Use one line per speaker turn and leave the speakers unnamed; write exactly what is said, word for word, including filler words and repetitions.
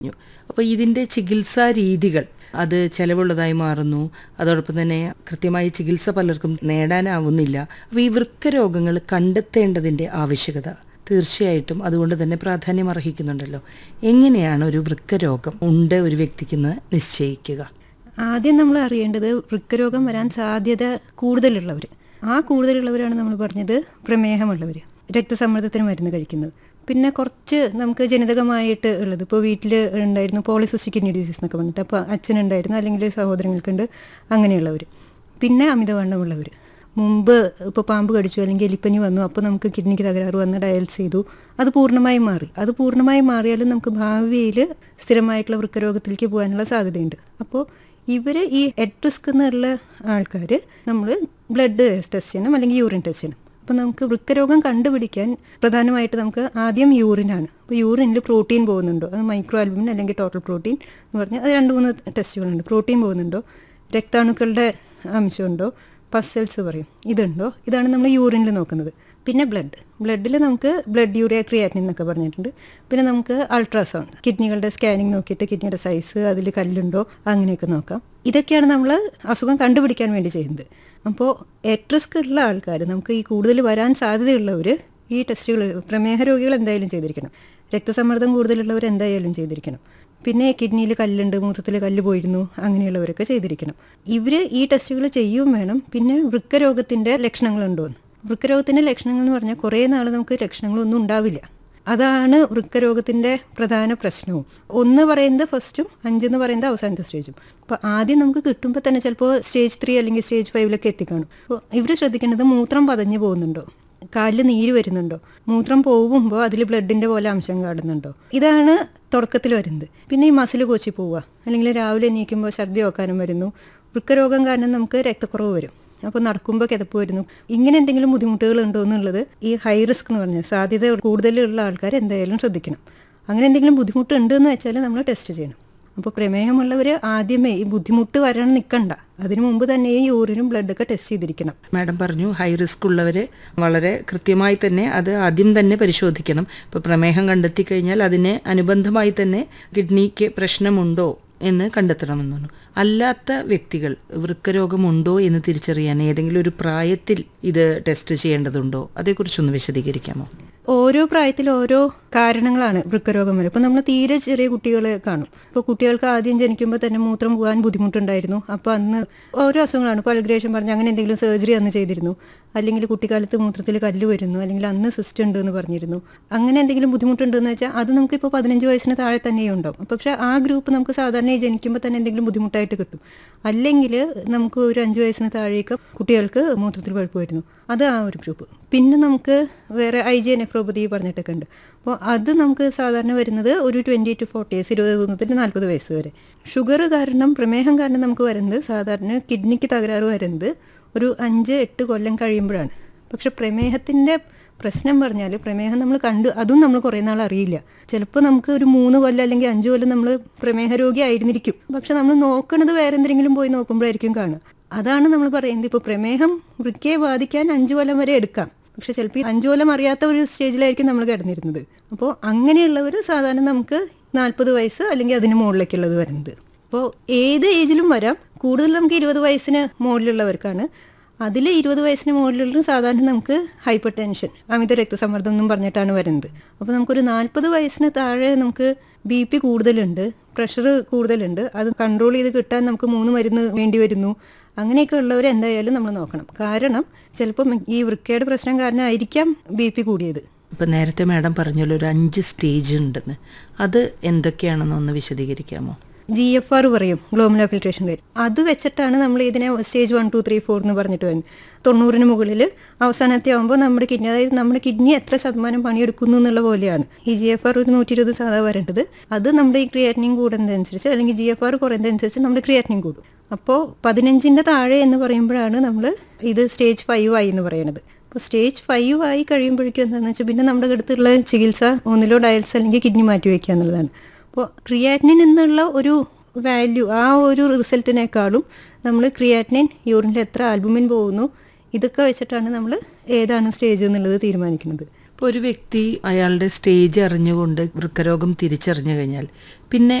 അപ്പോൾ ഇതിൻ്റെ ചികിത്സാ രീതികൾ അത് ചെലവുള്ളതായി മാറുന്നു. അതോടൊപ്പം തന്നെ കൃത്യമായ ചികിത്സ പലർക്കും നേടാനാവുന്നില്ല. അപ്പോൾ ഈ വൃക്ക രോഗങ്ങൾ കണ്ടെത്തേണ്ടതിൻ്റെ ആവശ്യകത തീർച്ചയായിട്ടും അതുകൊണ്ട് തന്നെ പ്രാധാന്യം അർഹിക്കുന്നുണ്ടല്ലോ. എങ്ങനെയാണ് ഒരു വൃക്ക രോഗം ഉണ്ട് ഒരു വ്യക്തിക്കെന്ന് നിശ്ചയിക്കുക?
ആദ്യം നമ്മൾ അറിയേണ്ടത് വൃക്കരോഗം വരാൻ സാധ്യത കൂടുതലുള്ളവർ, ആ കൂടുതലുള്ളവരാണ് നമ്മൾ പറഞ്ഞത് പ്രമേഹമുള്ളവർ, രക്തസമ്മർദ്ദത്തിന് മരുന്ന് കഴിക്കുന്നത്. പിന്നെ കുറച്ച് നമുക്ക് ജനിതകമായിട്ട് ഉള്ളത്, ഇപ്പോൾ വീട്ടിൽ ഉണ്ടായിരുന്നു പോളിസിസ്റ്റിക് കിഡ്നി ഡിസീസ് എന്നൊക്കെ പറഞ്ഞിട്ട്, അപ്പോൾ അച്ഛനുണ്ടായിരുന്നു അല്ലെങ്കിൽ സഹോദരങ്ങൾക്കുണ്ട്, അങ്ങനെയുള്ളവർ. പിന്നെ അമിതവണ്ണമുള്ളവർ, മുമ്പ് ഇപ്പോൾ പാമ്പ് കടിച്ചു അല്ലെങ്കിൽ എലിപ്പനി വന്നു, അപ്പോൾ നമുക്ക് കിഡ്നിക്ക് തകരാറ് വന്ന് ഡയാലിസ് ചെയ്തു, അത് പൂർണ്ണമായും മാറി. അത് പൂർണ്ണമായും മാറിയാലും നമുക്ക് ഭാവിയിൽ സ്ഥിരമായിട്ടുള്ള വൃക്കരോഗത്തിലേക്ക് പോകാനുള്ള സാധ്യതയുണ്ട്. അപ്പോൾ ഇവർ ഈ എറ്റ് റിസ്ക് എന്നുള്ള ആൾക്കാർ നമ്മൾ ബ്ലഡ് ടെസ്റ്റ് ചെയ്യണം അല്ലെങ്കിൽ യൂറിൻ ടെസ്റ്റ് ചെയ്യണം. അപ്പോൾ നമുക്ക് വൃക്കരോഗം കണ്ടുപിടിക്കാൻ പ്രധാനമായിട്ട് നമുക്ക് ആദ്യം യൂറിനാണ്. അപ്പോൾ യൂറിനിൽ പ്രോട്ടീൻ പോകുന്നുണ്ടോ, അത് മൈക്രോ ആൽബുമിൻ അല്ലെങ്കിൽ ടോട്ടൽ പ്രോട്ടീൻ എന്ന് പറഞ്ഞാൽ അത് രണ്ട് മൂന്ന് ടെസ്റ്റുകളുണ്ട്. പ്രോട്ടീൻ പോകുന്നുണ്ടോ, രക്താണുക്കളുടെ അംശമുണ്ടോ, പസൽസ് പറയും, ഇതുണ്ടോ, ഇതാണ് നമ്മൾ യൂറിനിൽ നോക്കുന്നത്. പിന്നെ ബ്ലഡ് ബ്ലഡിൽ നമുക്ക് ബ്ലഡ് യൂറിയ ക്രിയാറ്റിൻ എന്നൊക്കെ പറഞ്ഞിട്ടുണ്ട്. പിന്നെ നമുക്ക് അൾട്രാസൗണ്ട്, കിഡ്നികളുടെ സ്കാനിങ് നോക്കിയിട്ട് കിഡ്നിയുടെ സൈസ്, അതിൽ കല്ലുണ്ടോ, അങ്ങനെയൊക്കെ നോക്കാം. ഇതൊക്കെയാണ് നമ്മൾ അസുഖം കണ്ടുപിടിക്കാൻ വേണ്ടി ചെയ്യുന്നത്. അപ്പോൾ എറ്റ് റിസ്ക് ഉള്ള ആൾക്കാർ, നമുക്ക് ഈ കൂടുതൽ വരാൻ സാധ്യതയുള്ളവർ ഈ ടെസ്റ്റുകൾ, പ്രമേഹ രോഗികൾ എന്തായാലും ചെയ്തിരിക്കണം, രക്തസമ്മർദ്ദം കൂടുതലുള്ളവർ എന്തായാലും ചെയ്തിരിക്കണം, പിന്നെ കിഡ്നിയിൽ കല്ലുണ്ട്, മൂത്രത്തിൽ കല്ല് പോയിരുന്നു, അങ്ങനെയുള്ളവരൊക്കെ ചെയ്തിരിക്കണം. ഇവർ ഈ ടെസ്റ്റുകൾ ചെയ്യും വേണം. പിന്നെ വൃക്കരോഗത്തിൻ്റെ ലക്ഷണങ്ങളുണ്ടോയെന്ന്, വൃക്കരോഗത്തിൻ്റെ ലക്ഷണങ്ങൾ എന്ന് പറഞ്ഞാൽ കുറേ നാൾ നമുക്ക് ലക്ഷണങ്ങളൊന്നും ഉണ്ടാവില്ല. അതാണ് വൃക്കരോഗത്തിൻ്റെ പ്രധാന പ്രശ്നവും. ഒന്ന് പറയുന്നത് ഫസ്റ്റും അഞ്ചെന്ന് പറയുന്നത് അവസാനത്തെ സ്റ്റേജും. അപ്പോൾ ആദ്യം നമുക്ക് കിട്ടുമ്പോൾ തന്നെ ചിലപ്പോൾ സ്റ്റേജ് ത്രീ അല്ലെങ്കിൽ സ്റ്റേജ് ഫൈവിലൊക്കെ എത്തിക്കാണും. അപ്പോൾ ഇവർ ശ്രദ്ധിക്കേണ്ടത് മൂത്രം പതഞ്ഞു പോകുന്നുണ്ടോ, കാലിൽ നീര് വരുന്നുണ്ടോ, മൂത്രം പോകുമ്പോൾ അതിൽ ബ്ലഡിൻ്റെ പോലെ അംശം കാണുന്നുണ്ടോ, ഇതാണ് തുടക്കത്തിൽ വരുന്നത്. പിന്നെ ഈ മസിൽ കോച്ചി പോവുക, അല്ലെങ്കിൽ രാവിലെ എണീക്കുമ്പോൾ ഛർദി വെക്കാനും വരുന്നു. വൃക്കരോഗം കാരണം നമുക്ക് രക്തക്കുറവ് വരും, അപ്പോൾ നടക്കുമ്പോൾ കിതപ്പ് വരുന്നു. ഇങ്ങനെ എന്തെങ്കിലും ബുദ്ധിമുട്ടുകൾ ഉണ്ടോ എന്നുള്ളത് ഈ ഹൈ റിസ്ക് എന്ന് പറഞ്ഞാൽ സാധ്യത കൂടുതലുള്ള ആൾക്കാർ എന്തായാലും ശ്രദ്ധിക്കണം. അങ്ങനെ എന്തെങ്കിലും ബുദ്ധിമുട്ടുണ്ട് എന്ന് വെച്ചാൽ നമ്മൾ ടെസ്റ്റ് ചെയ്യണം. അപ്പോൾ പ്രമേഹമുള്ളവർ ആദ്യമേ ഈ ബുദ്ധിമുട്ട് വരാൻ നിൽക്കണ്ട, അതിനു മുമ്പ് തന്നെ ഈ യൂറിനും ബ്ലഡൊക്കെ ടെസ്റ്റ് ചെയ്തിരിക്കണം.
മാഡം പറഞ്ഞു ഹൈ റിസ്ക് ഉള്ളവർ വളരെ കൃത്യമായി തന്നെ അത് ആദ്യം തന്നെ പരിശോധിക്കണം. ഇപ്പോൾ പ്രമേഹം കണ്ടെത്തി കഴിഞ്ഞാൽ അതിന് അനുബന്ധമായി തന്നെ കിഡ്നിക്ക് പ്രശ്നമുണ്ടോ എന്ന് കണ്ടെത്തണമെന്നാണ്. അല്ലാത്ത വ്യക്തികൾ വൃക്കരോഗമുണ്ടോ എന്ന് തിരിച്ചറിയാൻ ഏതെങ്കിലും ഒരു പ്രായത്തിൽ ഇത് ടെസ്റ്റ് ചെയ്യേണ്ടതുണ്ടോ? അതേക്കുറിച്ചൊന്ന് വിശദീകരിക്കാമോ?
ഓരോ പ്രായത്തിൽ ഓരോ കാരണങ്ങളാണ് വൃക്കരോഗം വരും. ഇപ്പോൾ നമ്മൾ തീരെ ചെറിയ കുട്ടികളെ കാണും. ഇപ്പോൾ കുട്ടികൾക്ക് ആദ്യം ജനിക്കുമ്പോൾ തന്നെ മൂത്രം പോകാൻ ബുദ്ധിമുട്ടുണ്ടായിരുന്നു. അപ്പോൾ അന്ന് ഓരോ അസുഖങ്ങളാണ്, പൾഗ്രേഷൻ പറഞ്ഞ് അങ്ങനെ എന്തെങ്കിലും സർജറി അന്ന് ചെയ്തിരുന്നു, അല്ലെങ്കിൽ കുട്ടിക്കാലത്ത് മൂത്രത്തിൽ കല്ല് വരുന്നു, അല്ലെങ്കിൽ അന്ന് സിസ്റ്റ് ഉണ്ട് എന്ന് പറഞ്ഞിരുന്നു. അങ്ങനെ എന്തെങ്കിലും ബുദ്ധിമുട്ടുണ്ടെന്ന് വെച്ചാൽ അത് നമുക്കിപ്പോൾ പതിനഞ്ച് വയസ്സിന് താഴെ തന്നെയും ഉണ്ടാവും. പക്ഷേ ആ ഗ്രൂപ്പ് നമുക്ക് സാധാരണ ജനിക്കുമ്പോൾ തന്നെ എന്തെങ്കിലും ബുദ്ധിമുട്ടായിട്ട് കിട്ടും. അല്ലെങ്കിൽ നമുക്ക് ഒരു അഞ്ച് വയസ്സിന് താഴേക്ക് കുട്ടികൾക്ക് മൂത്രത്തിൽ പഴുപ്പ് വരുന്നു, അത് ആ ഒരു ഗ്രൂപ്പ്. പിന്നെ നമുക്ക് വേറെ ഐ ജി നെഫ്രോപ്പതി പറഞ്ഞിട്ടൊക്കെ ഉണ്ട്. അപ്പോൾ അത് നമുക്ക് സാധാരണ വരുന്നത് ഒരു ട്വൻറ്റി ടു ഫോർട്ടി ഇയേഴ്സ്, ഇരുപത് മുതൽ നാൽപ്പത് വയസ്സ് വരെ. ഷുഗർ കാരണം, പ്രമേഹം കാരണം നമുക്ക് വരുന്നത് സാധാരണ കിഡ്നിക്ക് തകരാറ് വരുന്നത് ഒരു അഞ്ച് എട്ട് കൊല്ലം കഴിയുമ്പോഴാണ്. പക്ഷെ പ്രമേഹത്തിൻ്റെ പ്രശ്നം പറഞ്ഞാൽ പ്രമേഹം നമ്മൾ കണ്ട് അതും നമ്മൾ കുറേ നാൾ അറിയില്ല. ചിലപ്പോൾ നമുക്ക് ഒരു മൂന്ന് കൊല്ലം അല്ലെങ്കിൽ അഞ്ച് കൊല്ലം നമ്മൾ പ്രമേഹ രോഗി ആയിരുന്നിരിക്കും. പക്ഷെ നമ്മൾ നോക്കണത് വേറെ എന്തെങ്കിലും പോയി നോക്കുമ്പോഴായിരിക്കും കാണുക. അതാണ് നമ്മൾ പറയുന്നത്. ഇപ്പോൾ പ്രമേഹം വൃക്കയെ ബാധിക്കാൻ അഞ്ച് കൊല്ലം വരെ എടുക്കാം, പക്ഷെ ചിലപ്പോൾ അഞ്ചു കൊല്ലം അറിയാത്ത ഒരു സ്റ്റേജിലായിരിക്കും നമ്മൾ കിടന്നിരുന്നത്. അപ്പോൾ അങ്ങനെയുള്ളവർ സാധാരണ നമുക്ക് നാൽപ്പത് വയസ്സ് അല്ലെങ്കിൽ അതിന് മുകളിലേക്കുള്ളത് വരുന്നത്. അപ്പോൾ ഏത് ഏജിലും വരാം. കൂടുതൽ നമുക്ക് ഇരുപത് വയസ്സിന് മുകളിലുള്ളവർക്കാണ്. അതിൽ ഇരുപത് വയസ്സിന് മുകളിലുള്ള സാധാരണ നമുക്ക് ഹൈപ്പർ ടെൻഷൻ, അമിത രക്തസമ്മർദ്ദം എന്നും പറഞ്ഞിട്ടാണ് വരുന്നത്. അപ്പോൾ നമുക്കൊരു നാൽപ്പത് വയസ്സിന് താഴെ നമുക്ക് ബി പി കൂടുതലുണ്ട്, പ്രഷർ കൂടുതലുണ്ട്, അത് കൺട്രോൾ ചെയ്ത് കിട്ടാൻ നമുക്ക് മൂന്ന് മരുന്ന് വേണ്ടി വരുന്നു. അങ്ങനെയൊക്കെ ഉള്ളവർ എന്തായാലും നമ്മൾ നോക്കണം. കാരണം ചിലപ്പം ഈ വൃക്കയുടെ പ്രശ്നം കാരണമായിരിക്കാം ബി പി കൂടിയത്.
ഇപ്പം നേരത്തെ മാഡം പറഞ്ഞല്ലോ ഒരു അഞ്ച് സ്റ്റേജ് ഉണ്ടെന്ന്, അത് എന്തൊക്കെയാണെന്ന് ഒന്ന് വിശദീകരിക്കാമോ?
ജി എഫ് ആർ പറയും, ഗ്ലോമറുലാർ ഫിൽട്രേഷൻ റേറ്റ്. അത് വെച്ചിട്ടാണ് നമ്മൾ ഇതിനെ stage one two three four എന്ന് പറഞ്ഞിട്ട് വരുന്നത്. തൊണ്ണൂറിന് മുകളിൽ അവസാനത്തെ ആകുമ്പോൾ നമ്മുടെ കിഡ്നി, അതായത് നമ്മുടെ കിഡ്നി എത്ര ശതമാനം പണിയെടുക്കുന്നു എന്നുള്ള പോലെയാണ് ഈ ജി എഫ് ആർ. ഒരു നൂറ്റി ഇരുപത് സാധാ വരേണ്ടത്, അത് നമ്മുടെ ഈ ക്രിയാറ്റിനിൻ കൂടുന്നതനുസരിച്ച് അല്ലെങ്കിൽ ജി എഫ് ആർ കുറയുന്നതനുസരിച്ച് നമ്മുടെ ക്രിയാറ്റിനിൻ കൂടും. അപ്പോൾ പതിനഞ്ചിൻ്റെ താഴെ എന്ന് പറയുമ്പോഴാണ് നമ്മൾ ഇത് സ്റ്റേജ് ഫൈവ് ആയി എന്ന് പറയുന്നത്. അപ്പോൾ സ്റ്റേജ് ഫൈവ് ആയി കഴിയുമ്പോഴേക്കും എന്താണെന്ന് വെച്ചാൽ പിന്നെ നമ്മുടെ അടുത്തുള്ള ചികിത്സ ഒന്നിലോ ഡയാലിസിസ് അല്ലെങ്കിൽ കിഡ്നി മാറ്റി വയ്ക്കുക എന്നുള്ളതാണ്. അപ്പോൾ ക്രിയാറ്റിനിൻ എന്നുള്ള ഒരു വാല്യൂ, ആ ഒരു റിസൾട്ടിനേക്കാളും നമ്മൾ ക്രിയാറ്റിനിൻ, യൂറിനിൽ എത്ര ആൽബുമിൻ പോകുന്നു, ഇതൊക്കെ വെച്ചിട്ടാണ് നമ്മൾ ഏതാണ് സ്റ്റേജ് എന്നുള്ളത് തീരുമാനിക്കുന്നത്.
ഇപ്പോൾ ഒരു വ്യക്തി അയാളുടെ സ്റ്റേജ് അറിഞ്ഞുകൊണ്ട് വൃക്കരോഗം തിരിച്ചറിഞ്ഞു കഴിഞ്ഞാൽ പിന്നെ